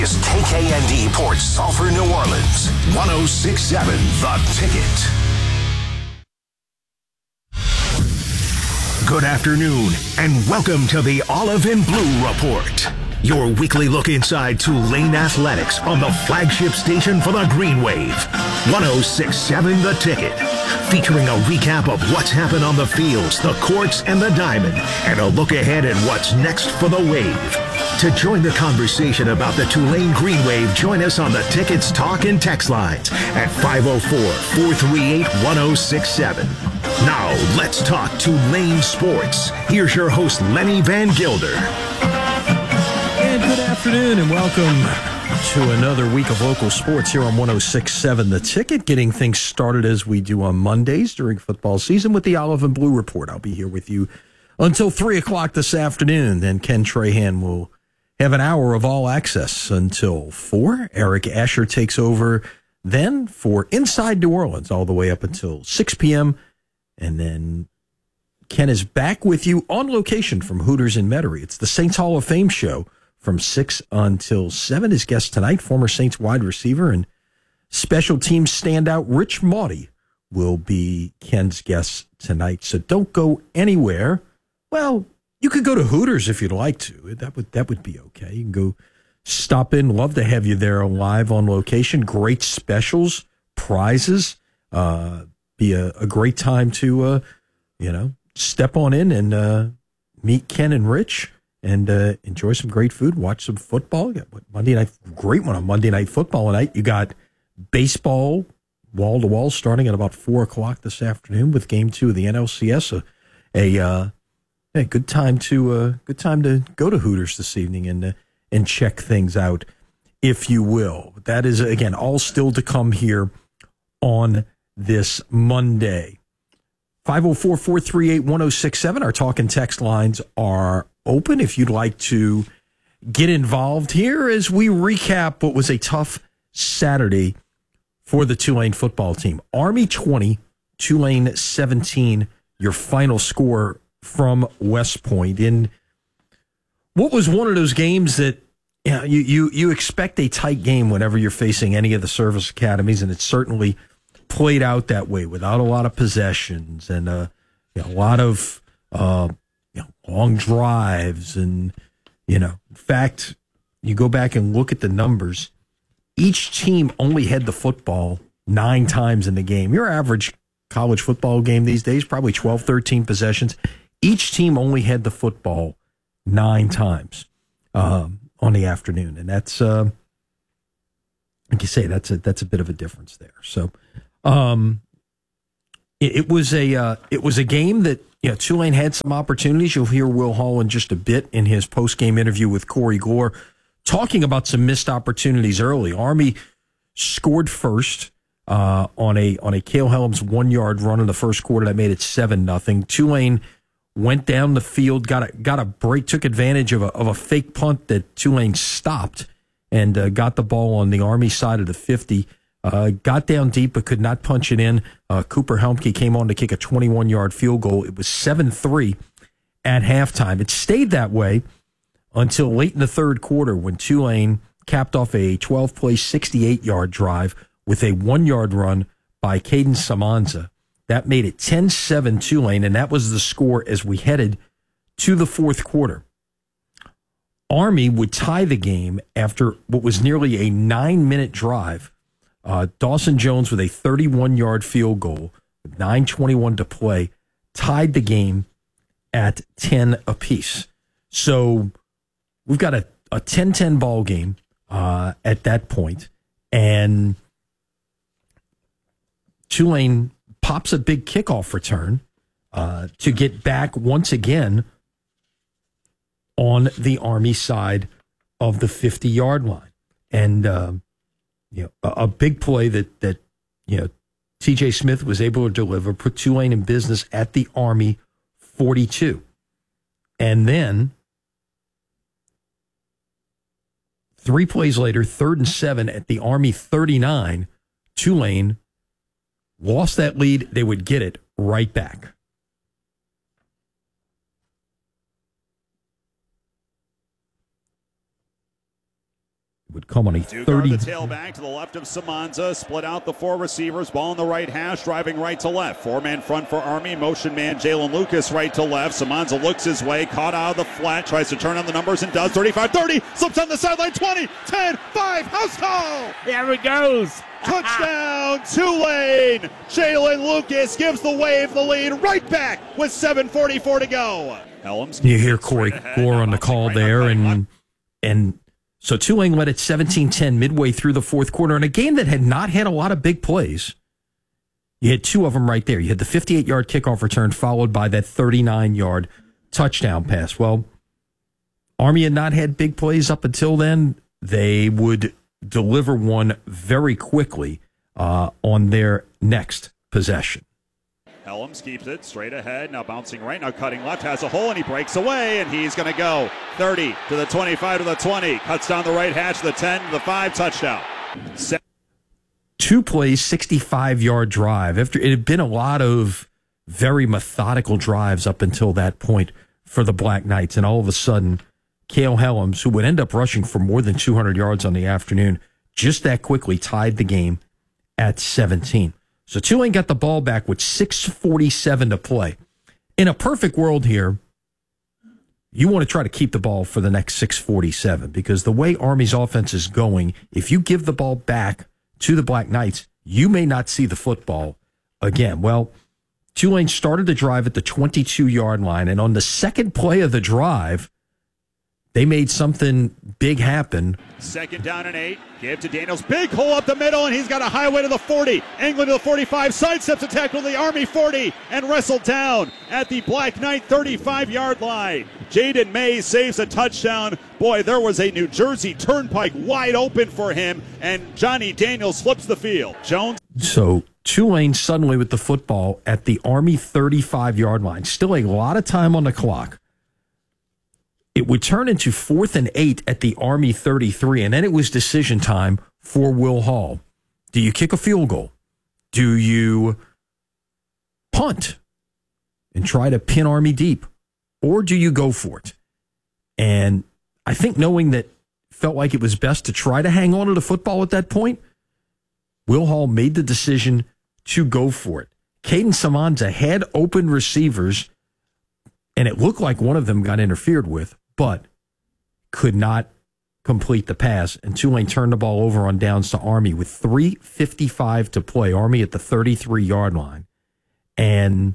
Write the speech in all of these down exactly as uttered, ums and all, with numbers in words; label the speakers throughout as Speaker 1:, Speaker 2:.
Speaker 1: is K K N D Port Sulphur, New Orleans. one oh six point seven The Ticket. Good afternoon, and welcome to the Olive and Blue Report. Your weekly look inside Tulane athletics on the flagship station for the Green Wave. one oh six point seven The Ticket. Featuring a recap of what's happened on the fields, the courts, and the diamond, and a look ahead at what's next for the Wave. To join the conversation about the Tulane Green Wave, join us on the Tickets Talk and Text lines at five oh four, four three eight, one oh six seven. Now, let's talk Tulane sports. Here's your host, Lenny Van Gilder.
Speaker 2: And good afternoon, and welcome to another week of local sports here on one oh six point seven The Ticket, getting things started as we do on Mondays during football season with the Olive and Blue Report. I'll be here with you until three o'clock this afternoon. Then Ken Trahan will have an hour of all access until four. Eric Asher takes over then for Inside New Orleans all the way up until six p.m. And then Ken is back with you on location from Hooters in Metairie. It's the Saints Hall of Fame show from six until seven. His guest tonight, former Saints wide receiver and special teams standout Rich Maudie, will be Ken's guest tonight. So don't go anywhere. Well, you could go to Hooters if you'd like to. That would that would be okay. You can go stop in. Love to have you there live on location. Great specials, prizes. Uh, be a, a great time to, uh, you know, step on in and uh, meet Ken and Rich and uh, enjoy some great food, watch some football. You got Monday night, great one on Monday Night Football tonight. You got baseball wall to wall starting at about four o'clock this afternoon with Game Two of the N L C S. A, a uh, Hey, good time to uh, good time to go to Hooters this evening and uh, and check things out, if you will. That is, again, all still to come here on this Monday. five oh four, four three eight, one oh six seven. Our talk and text lines are open if you'd like to get involved here as we recap what was a tough Saturday for the Tulane football team. Army twenty, Tulane seventeen, your final score from West Point in what was one of those games that you know, you, you you expect a tight game whenever you're facing any of the service academies, and it certainly played out that way without a lot of possessions and uh, you know, a lot of uh, you know, long drives. And you know, in fact, you go back and look at the numbers. Each team only had the football nine times in the game. Your average college football game these days, probably twelve, thirteen possessions. Each team only had the football nine times um, on the afternoon, and that's, uh, like you say, that's a that's a bit of a difference there. So, um, it, it was a uh, it was a game that you know Tulane had some opportunities. You'll hear Will Hall in just a bit in his post game interview with Corey Gore, talking about some missed opportunities early. Army scored first uh, on a on a Cale Helms one yard run in the first quarter that made it seven nothing. Tulane went down the field, got a got a break, took advantage of a of a fake punt that Tulane stopped, and uh, got the ball on the Army side of the fifty. Uh, got down deep but could not punch it in. Uh, Cooper Helmke came on to kick a twenty-one yard field goal. It was seven three at halftime. It stayed that way until late in the third quarter when Tulane capped off a twelve play, sixty-eight yard drive with a one yard run by Caden Samanza. That made it ten seven Tulane, and that was the score as we headed to the fourth quarter. Army would tie the game after what was nearly a nine-minute drive. Uh, Dawson Jones with a thirty-one yard field goal with nine twenty-one to play tied the game at ten apiece. So we've got a, a ten ten ball game uh, at that point, and Tulane pops a big kickoff return uh, to get back once again on the Army side of the fifty yard line. And, uh, you know, a, a big play that, that, you know, T J Smith was able to deliver, put Tulane in business at the Army forty-two. And then three plays later, third and seven at the Army thirty-nine, Tulane lost that lead. They would get it right back. would come on a
Speaker 3: Duke
Speaker 2: thirty.
Speaker 3: the tailback to the left of Samanza. Split out the four receivers. Ball in the right hash, driving right to left. Four-man front for Army. Motion man Jalen Lucas right to left. Samanza looks his way. Caught out of the flat. Tries to turn on the numbers and does. thirty-five thirty. Slips on the sideline. twenty, ten, five. House call.
Speaker 4: There it goes.
Speaker 3: Touchdown, Tulane. Jalen Lucas gives the Wave the lead right back with seven forty-four to go. Helms.
Speaker 2: You hear Corey Gore on the call
Speaker 3: right
Speaker 2: there,
Speaker 3: right
Speaker 2: and
Speaker 3: left.
Speaker 2: and so Tulane led at seventeen ten midway through the fourth quarter in a game that had not had a lot of big plays. You had two of them right there. You had the fifty-eight-yard kickoff return followed by that thirty-nine-yard touchdown pass. Well, Army had not had big plays up until then. They would deliver one very quickly uh, on their next possession.
Speaker 3: Helms keeps it straight ahead. Now bouncing right. Now cutting left. Has a hole and he breaks away. And he's going to go thirty to the twenty-five to the twenty. Cuts down the right hash to the ten to the five. Touchdown. Seven.
Speaker 2: Two plays, sixty-five-yard drive. After it had been a lot of very methodical drives up until that point for the Black Knights. And all of a sudden, Cale Helms, who would end up rushing for more than two hundred yards on the afternoon, just that quickly tied the game at seventeen. So Tulane got the ball back with six forty-seven to play. In a perfect world here, you want to try to keep the ball for the next six forty-seven because the way Army's offense is going, if you give the ball back to the Black Knights, you may not see the football again. Well, Tulane started the drive at the twenty-two-yard line, and on the second play of the drive, they made something big happen.
Speaker 3: Second down and eight. Give to Daniels. Big hole up the middle, and he's got a highway to the forty. England to the forty-five. Sidesteps attack to the Army forty and wrestled down at the Black Knight thirty-five-yard line. Jaden May saves a touchdown. Boy, there was a New Jersey Turnpike wide open for him, and Johnny Daniels flips the field. Jones.
Speaker 2: So Tulane suddenly with the football at the Army thirty-five-yard line. Still a lot of time on the clock. It would turn into fourth and eight at the Army thirty-three, and then it was decision time for Will Hall. Do you kick a field goal? Do you punt and try to pin Army deep? Or do you go for it? And I think knowing that felt like it was best to try to hang on to the football at that point, Will Hall made the decision to go for it. Caden Samanza had open receivers, and it looked like one of them got interfered with, but could not complete the pass. And Tulane turned the ball over on downs to Army with three fifty-five to play. Army at the thirty-three-yard line. And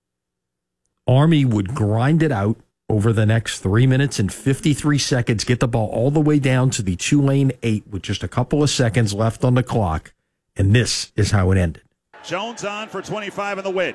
Speaker 2: Army would grind it out over the next three minutes and fifty-three seconds, get the ball all the way down to the Tulane eight with just a couple of seconds left on the clock. And this is how it ended.
Speaker 3: Jones on for twenty-five in the win.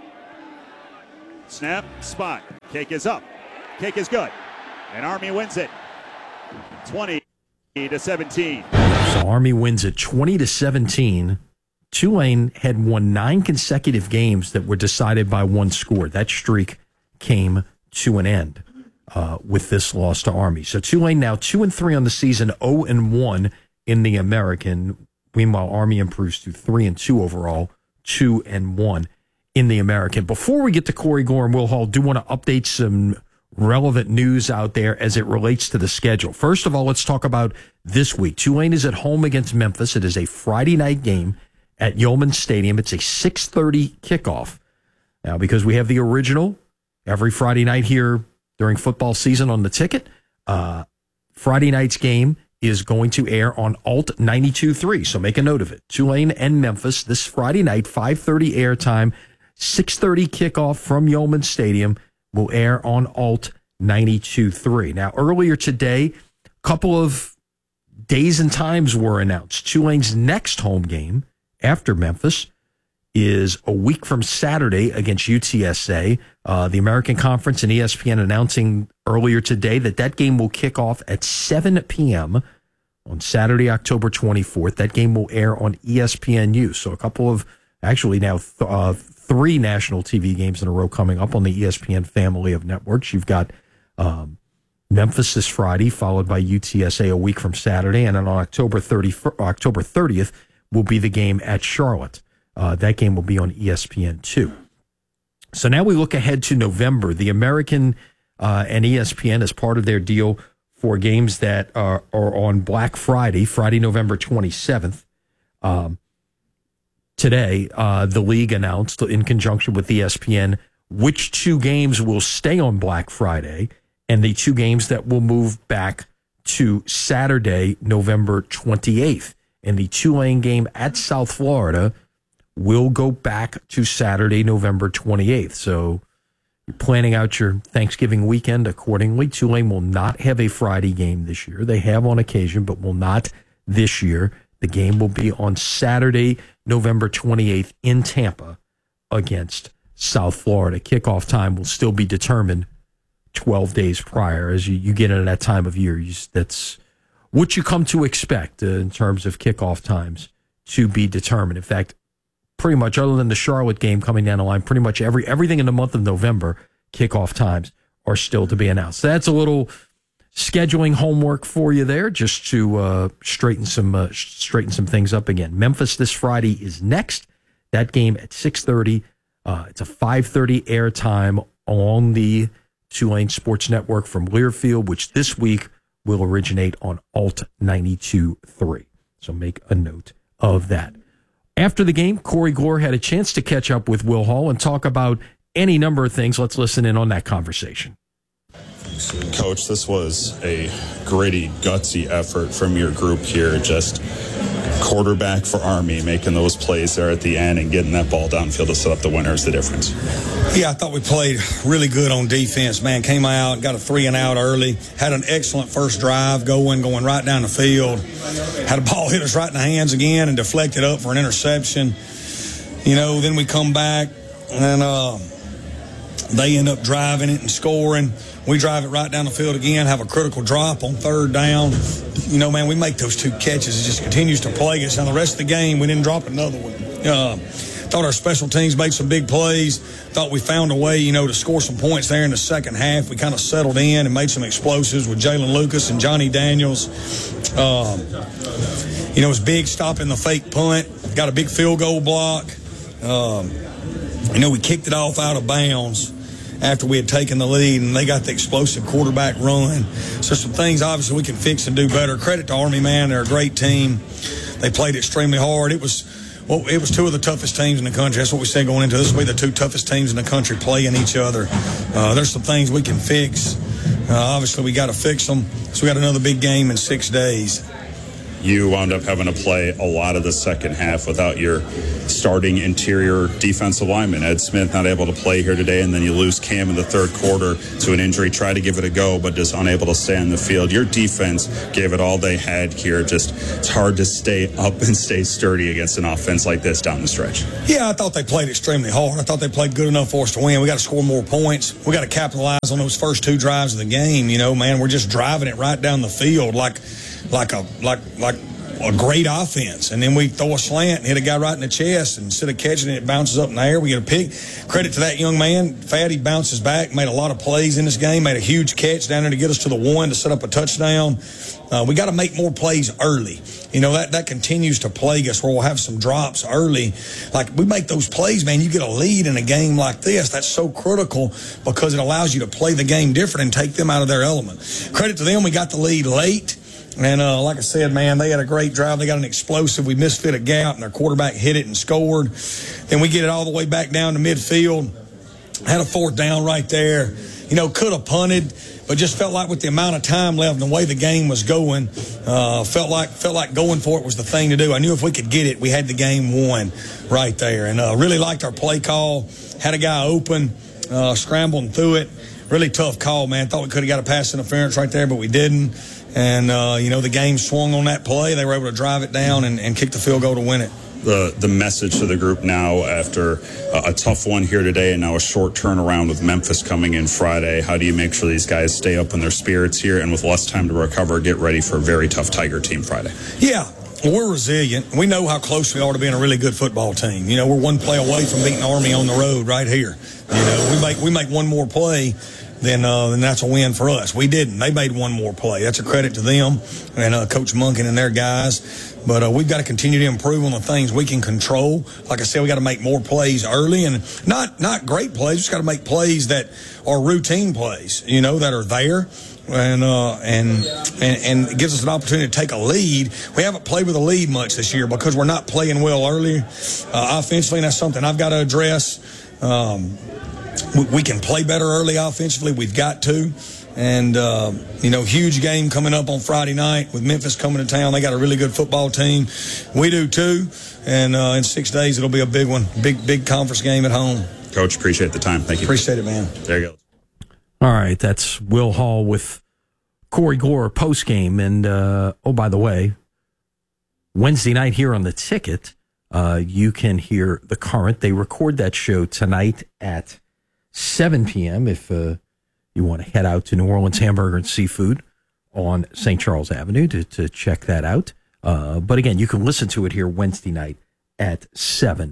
Speaker 3: Snap, spot. Kick is up. Kick is good. And Army wins it twenty to seventeen.
Speaker 2: So Army wins it twenty to seventeen. Tulane had won nine consecutive games that were decided by one score. That streak came to an end uh, with this loss to Army. So Tulane now two and three on the season, zero and one in the American. Meanwhile, Army improves to three and two overall, two and one in the American. Before we get to Corey Gore and Will Hall, do want to update some relevant news out there as it relates to the schedule. First of all, let's talk about this week. Tulane is at home against Memphis. It is a Friday night game at Yeoman Stadium. It's a six thirty kickoff. Now, because we have the original every Friday night here during football season on the ticket, uh, Friday night's game is going to air on Alt ninety-two point three, so make a note of it. Tulane and Memphis this Friday night, five thirty airtime, six thirty kickoff from Yeoman Stadium, will air on Alt ninety-two point three. Now, earlier today, a couple of days and times were announced. Tulane's next home game after Memphis is a week from Saturday against U T S A. Uh, the American Conference and E S P N announcing earlier today that that game will kick off at seven p.m. on Saturday, October twenty-fourth. That game will air on E S P N U. So a couple of, actually now th- uh, three national T V games in a row coming up on the E S P N family of networks. You've got um, Memphis this Friday, followed by U T S A a week from Saturday, and then on October thirtieth, October thirtieth will be the game at Charlotte. Uh, that game will be on E S P N two. So now we look ahead to November. The American uh, and E S P N, as part of their deal for games that are, are on Black Friday, Friday, November twenty-seventh. Um, today, uh, the league announced in conjunction with E S P N which two games will stay on Black Friday and the two games that will move back to Saturday, November twenty-eighth. And the Tulane game at South Florida will go back to Saturday, November twenty-eighth. So you're planning out your Thanksgiving weekend accordingly. Tulane will not have a Friday game this year. They have on occasion, but will not this year. The game will be on Saturday, November twenty-eighth in Tampa against South Florida. Kickoff time will still be determined twelve days prior. As you, you get into that time of year, you, that's what you come to expect uh, in terms of kickoff times to be determined. In fact, pretty much other than the Charlotte game coming down the line, pretty much every everything in the month of November, kickoff times are still to be announced. So that's a little scheduling homework for you there, just to uh, straighten some uh, straighten some things up again. Memphis this Friday is next. That game at six thirty. Uh, it's a five thirty airtime on the Tulane Sports Network from Learfield, which this week will originate on Alt ninety-two point three. So make a note of that. After the game, Corey Glore had a chance to catch up with Will Hall and talk about any number of things. Let's listen in on that conversation.
Speaker 4: Coach, this was a gritty, gutsy effort from your group here. Just quarterback for Army, making those plays there at the end and getting that ball downfield to set up the winner is the difference.
Speaker 5: Yeah, I thought we played really good on defense, man. Came out, got a three and out early, had an excellent first drive going, going right down the field. Had a ball hit us right in the hands again and deflected up for an interception. You know, then we come back and uh, they end up driving it and scoring. We drive it right down the field again, have a critical drop on third down. You know, man, we make those two catches. It just continues to plague us. Now, the rest of the game, we didn't drop another one. Uh, thought our special teams made some big plays. Thought we found a way, you know, to score some points there in the second half. We kind of settled in and made some explosives with Jalen Lucas and Johnny Daniels. Um, you know, it was big stopping the fake punt. Got a big field goal block. Um, you know, we kicked it off out of bounds after we had taken the lead, and they got the explosive quarterback run. So some things, obviously, we can fix and do better. Credit to Army, man. They're a great team. They played extremely hard. It was well, it was two of the toughest teams in the country. That's what we said going into this. This will be the two toughest teams in the country playing each other. Uh, there's some things we can fix. Uh, obviously, we got to fix them. So we got another big game in six days.
Speaker 4: You wound up having to play a lot of the second half without your starting interior defensive lineman. Ed Smith not able to play here today, and then you lose Cam in the third quarter to an injury. Try to give it a go, but just unable to stay on the field. Your defense gave it all they had here. Just it's hard to stay up and stay sturdy against an offense like this down the stretch.
Speaker 5: Yeah, I thought they played extremely hard. I thought they played good enough for us to win. We got to score more points. We got to capitalize on those first two drives of the game. You know, man, we're just driving it right down the field like like a like like a great offense, and then we throw a slant and hit a guy right in the chest, and instead of catching it, it bounces up in the air. We get a pick. Credit to that young man, Fatty, bounces back, made a lot of plays in this game, made a huge catch down there to get us to the one to set up a touchdown. Uh, we got to make more plays early. You know, that, that continues to plague us where we'll have some drops early. Like, we make those plays, man, you get a lead in a game like this. That's so critical because it allows you to play the game different and take them out of their element. Credit to them, we got the lead late. And uh, like I said, man, they had a great drive. They got an explosive. We misfit a gap, and their quarterback hit it and scored. Then we get it all the way back down to midfield. Had a fourth down right there. You know, could have punted, but just felt like with the amount of time left and the way the game was going, uh, felt like felt like going for it was the thing to do. I knew if we could get it, we had the game won right there. And uh, really liked our play call. Had a guy open, uh, scrambling through it. Really tough call, man. Thought we could have got a pass interference right there, but we didn't. And, uh, you know, the game swung on that play. They were able to drive it down and, and kick the field goal to win it.
Speaker 4: The the message to the group now after a, a tough one here today and now a short turnaround with Memphis coming in Friday. How do you make sure these guys stay up in their spirits here and with less time to recover, get ready for a very tough Tiger team Friday?
Speaker 5: Yeah. Well, we're resilient. We know how close we are to being a really good football team. You know, we're one play away from beating Army on the road right here. You know, we make we make one more play, then uh, then that's a win for us. We didn't. They made one more play. That's a credit to them and uh, Coach Munkin and their guys. But uh, we've got to continue to improve on the things we can control. Like I said, we got to make more plays early, and not not great plays. We just got to make plays that are routine plays, you know, that are there. and uh, and, and and it gives us an opportunity to take a lead. We haven't played with a lead much this year because we're not playing well early uh, offensively, and that's something I've got to address. Um, we, we can play better early offensively. We've got to. And, uh, you know, huge game coming up on Friday night with Memphis coming to town. They got a really good football team. We do, too. And uh, in six days, it'll be a big one. Big, big conference game at home.
Speaker 4: Coach, appreciate the time. Thank you.
Speaker 5: Appreciate it, man.
Speaker 4: There you go.
Speaker 2: All right, that's Will Hall with Corey Gore postgame. And, uh, oh, by the way, Wednesday night here on The Ticket, uh, you can hear The Current. They record that show tonight at seven p.m. if uh, you want to head out to New Orleans Hamburger and Seafood on Saint Charles Avenue to, to check that out. Uh, but again, you can listen to it here Wednesday night at seven.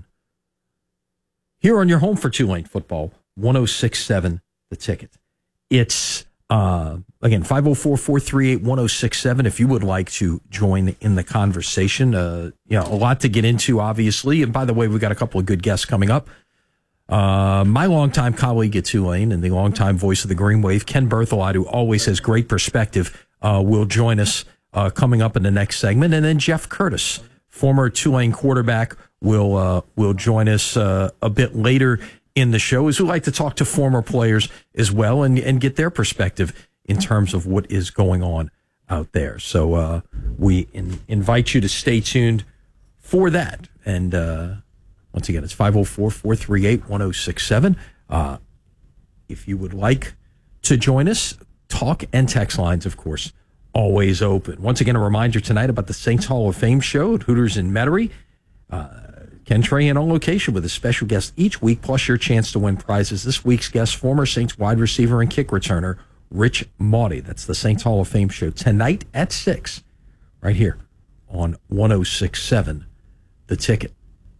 Speaker 2: Here on your home for Tulane football, one oh six point seven The Ticket. It's, uh, again, five oh four, four three eight, one oh six seven if you would like to join in the conversation. Uh, you know, a lot to get into, obviously. And by the way, we've got a couple of good guests coming up. Uh, my longtime colleague at Tulane and the longtime voice of the Green Wave, Ken Berthelot, who always has great perspective, uh, will join us uh, coming up in the next segment. And then Jeff Curtis, former Tulane quarterback, will uh, will join us uh, a bit later in the show, as we like to talk to former players as well and, and get their perspective in terms of what is going on out there. So uh, we in, invite you to stay tuned for that. And uh once again, it's five oh four, four three eight, one oh six seven. Uh, if you would like to join us, talk and text lines, of course, always open. Once again, a reminder tonight about the Saints Hall of Fame show at Hooters in Metairie. Uh, Ken Trahan on location with a special guest each week, plus your chance to win prizes. This week's guest, former Saints wide receiver and kick returner, Rich Maudie. That's the Saints Hall of Fame show tonight at six, right here on one oh six point seven The Ticket.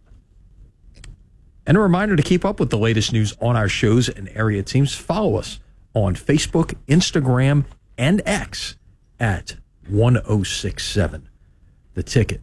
Speaker 2: And a reminder to keep up with the latest news on our shows and area teams. Follow us on Facebook, Instagram, and X at one oh six point seven The Ticket.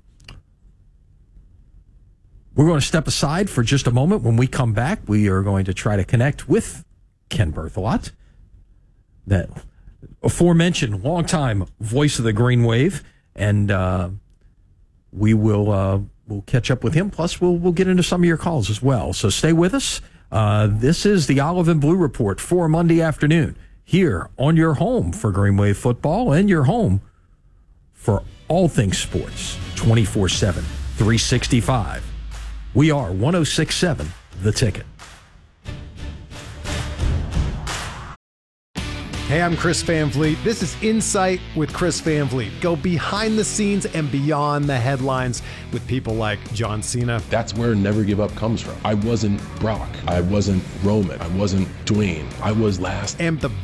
Speaker 2: We're going to step aside for just a moment. When we come back, we are going to try to connect with Ken Berthelot, that aforementioned longtime voice of the Green Wave, and uh, we will... Uh, We'll catch up with him. Plus, we'll we'll get into some of your calls as well. So stay with us. Uh, this is the Olive and Blue Report for Monday afternoon here on your home for Green Wave football and your home for all things sports, twenty-four seven, three sixty-five. We are one oh six point seven The Ticket.
Speaker 6: Hey, I'm Chris Van Vliet. This is Insight with Chris Van Vliet. Go behind the scenes and beyond the headlines with people like John Cena.
Speaker 7: That's where Never Give Up comes from. I wasn't Brock. I wasn't Roman. I wasn't Dwayne. I was last.
Speaker 6: And the